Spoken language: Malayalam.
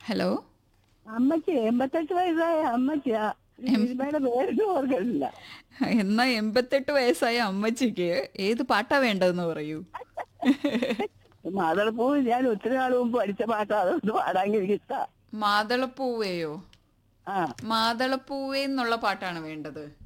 ഹലോ. അമ്മച്ചി 88 വയസ്സായ അമ്മച്ചിയാ. സിനിമയുടെ പേരിട്ട് ഓർക്കുന്നില്ല. എന്നാ 88 വയസ്സായ അമ്മച്ചിക്ക് ഏത് പാട്ടാ വേണ്ടതെന്ന് പറയൂ. മാതളപ്പൂ ഞാൻ ഒത്തിരി നാൾ മുമ്പ് പഠിച്ച പാട്ടാ, അതൊന്ന് പാടാൻ എനിക്ക് ഇഷ്ടാ. മാതളപ്പൂവേയോ? ആ മാതളപ്പൂവേ എന്നുള്ള പാട്ടാണ് വേണ്ടത്.